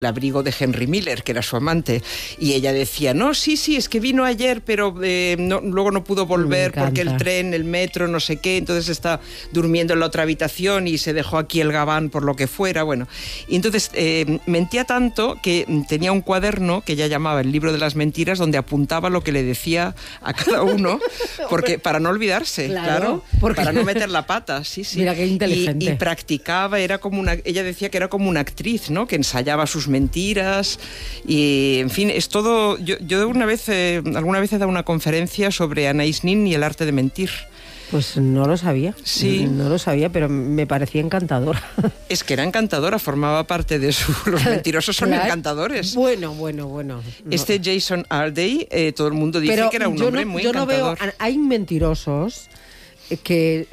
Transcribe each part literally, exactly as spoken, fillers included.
el abrigo de Henry Miller, que era su amante, y ella decía, no, sí, sí, es que vino ayer, pero eh, no, luego no pudo volver porque el tren, el metro, no sé qué, entonces está durmiendo en la otra habitación y se dejó aquí el gabán por lo que fuera, bueno. Y entonces eh, mentía tanto que tenía un cuaderno que ella llamaba el libro de las mentiras, donde apuntaba lo que le decía a cada uno, porque para no olvidarse, claro, claro porque... para no meter la pata, sí, sí. Mira qué inteligente. Y, y practicaba, era como una, ella decía que era como una actriz, ¿no? Que ensayaba sus mentiras y, en fin, es todo... Yo, yo una vez, eh, alguna vez he dado una conferencia sobre Anaïs Nin y el arte de mentir. Pues no lo sabía, sí. no lo sabía, pero me parecía encantadora. Es que era encantadora, formaba parte de su... Los mentirosos son claro. encantadores. Bueno, bueno, bueno. No. Este Jason Alday, eh, todo el mundo dice pero que era un yo hombre no, muy yo encantador. No veo, hay mentirosos que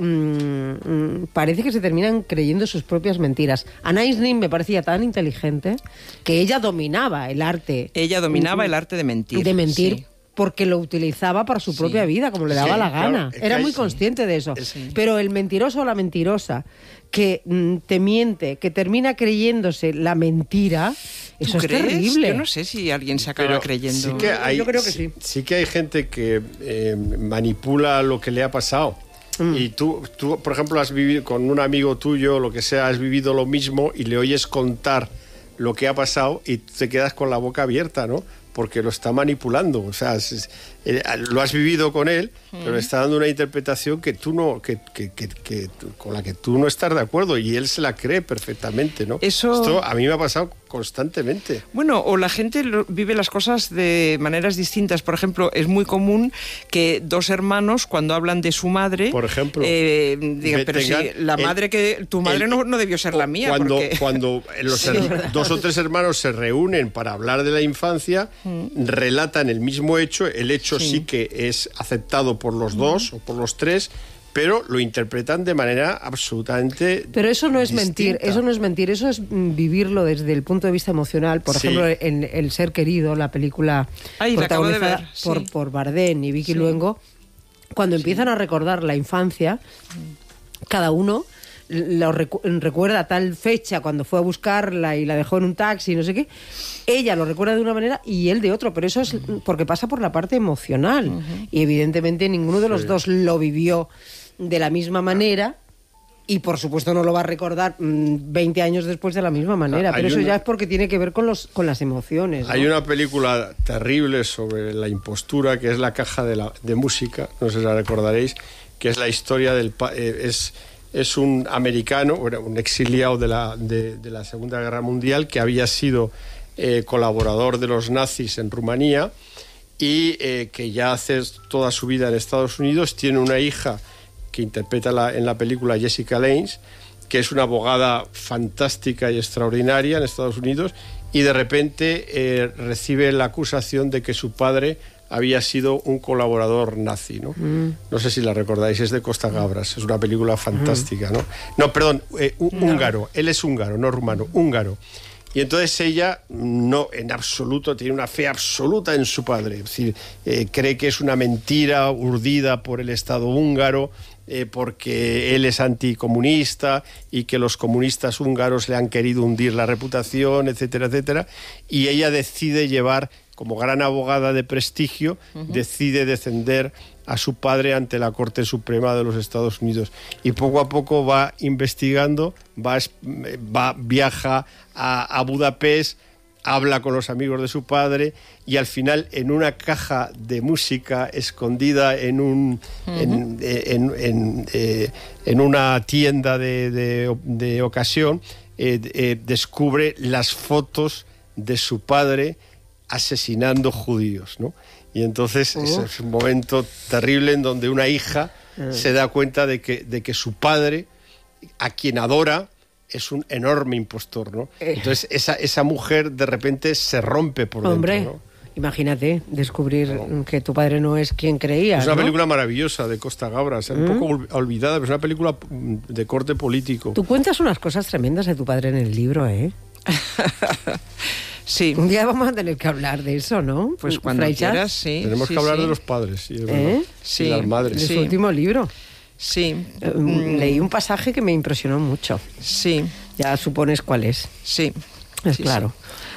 mmm, parece que se terminan creyendo sus propias mentiras. Anaïs Nin me parecía tan inteligente que ella dominaba el arte. Ella dominaba el arte de mentir. De mentir. Sí. Porque lo utilizaba para su sí. propia vida, como le daba sí, la gana. Claro, Era muy sí. consciente de eso. Sí. Pero el mentiroso o la mentirosa que mm, te miente, que termina creyéndose la mentira, eso es crees? terrible. Yo no sé si alguien se acaba Pero creyendo. Sí que hay, Yo creo que sí. sí. Sí que hay gente que eh, manipula lo que le ha pasado. Mm. Y tú, tú, por ejemplo, has vivido con un amigo tuyo, lo que sea, has vivido lo mismo y le oyes contar lo que ha pasado y te quedas con la boca abierta, ¿no? Porque lo está manipulando, o sea, es, es, eh, lo has vivido con él, mm. pero le está dando una interpretación que tú no, que, que, que, que con la que tú no estás de acuerdo y él se la cree perfectamente, ¿no? Eso... Esto a mí me ha pasado constantemente. Bueno, o la gente lo, vive las cosas de maneras distintas. Por ejemplo, es muy común que dos hermanos, cuando hablan de su madre, por ejemplo, eh, digan, pero si la el, madre que tu madre el, no, no debió ser la mía. Cuando, porque... cuando los sí, her, dos o tres hermanos se reúnen para hablar de la infancia, mm. relatan el mismo hecho, el hecho sí. sí que es aceptado por los dos mm. o por los tres, pero lo interpretan de manera absolutamente Pero eso no es distinta. mentir, eso no es mentir, eso es vivirlo desde el punto de vista emocional. Por sí. ejemplo, en El ser querido, la película Ay, protagonizada ver, sí. por, por Bardem y Vicky sí. Luengo, cuando sí. empiezan a recordar la infancia, cada uno lo recu- recuerda tal fecha cuando fue a buscarla y la dejó en un taxi, no sé qué. Ella lo recuerda de una manera y él de otro, pero eso es uh-huh. porque pasa por la parte emocional. Uh-huh. Y evidentemente ninguno de los sí. dos lo vivió de la misma manera y por supuesto no lo va a recordar mmm, veinte años después de la misma manera, ah, pero eso una... ya es porque tiene que ver con los con las emociones, ¿no? Hay una película terrible sobre la impostura que es La caja de, la, de música, no sé si la recordaréis, que es la historia del... Eh, es, es un americano, un exiliado de la, de, de la Segunda Guerra Mundial que había sido eh, colaborador de los nazis en Rumanía y eh, que ya hace toda su vida en Estados Unidos, tiene una hija que interpreta la, en la película Jessica Lange, que es una abogada fantástica y extraordinaria en Estados Unidos, y de repente eh, recibe la acusación de que su padre había sido un colaborador nazi, ¿no? Mm. No sé si la recordáis, es de Costa Gabras, es una película fantástica, ¿no? No, perdón, eh, húngaro, no. Él es húngaro, no rumano, húngaro. Y entonces ella, no, en absoluto, tiene una fe absoluta en su padre. Es decir, eh, cree que es una mentira urdida por el Estado húngaro, eh, porque él es anticomunista y que los comunistas húngaros le han querido hundir la reputación, etcétera, etcétera. Y ella decide llevar, como gran abogada de prestigio, uh-huh. decide defender a su padre ante la Corte Suprema de los Estados Unidos. Y poco a poco va investigando, va, va viaja a, a Budapest, habla con los amigos de su padre y al final en una caja de música escondida en un uh-huh. en, en, en, eh, en una tienda de, de, de ocasión eh, eh, descubre las fotos de su padre asesinando judíos, ¿no? Y entonces uh. ese es un momento terrible en donde una hija uh. se da cuenta de que, de que su padre, a quien adora, es un enorme impostor, ¿no? Eh. Entonces esa, esa mujer de repente se rompe por Hombre, dentro, ¿no? Imagínate descubrir no. que tu padre no es quien creía. Es una ¿no? película maravillosa de Costa Gabras, mm. un poco olvidada, pero es una película de corte político. Tú cuentas unas cosas tremendas de tu padre en el libro, ¿eh? Sí. Un día vamos a tener que hablar de eso, ¿no? Pues cuando Freixas. quieras, sí. Tenemos sí, que hablar sí. de los padres, sí, es ¿Eh? Sí. Y las madres. De sí. su último libro. Sí. Eh, mm. Leí un pasaje que me impresionó mucho. Sí. Ya supones cuál es. Sí. Es sí, claro. Sí.